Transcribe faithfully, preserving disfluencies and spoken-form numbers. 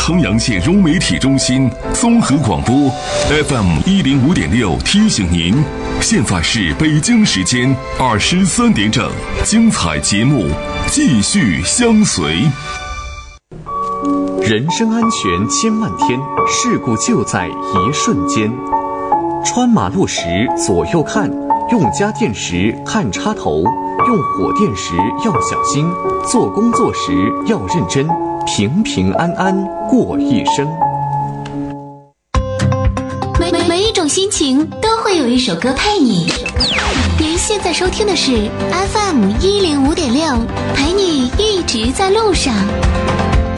衡阳县融媒体中心综合广播 F M 一零五点六提醒您，现在是北京时间二十三点整，精彩节目继续相随。 人身安全千万天，事故就在一瞬间。穿马路时左右看，用家电时看插头，用火电时要小心，做工作时要认真，平平安安过一生。 每每一种心情都会有一首歌陪你。您现在收听的是 F M 一零五点六，陪你一直在路上。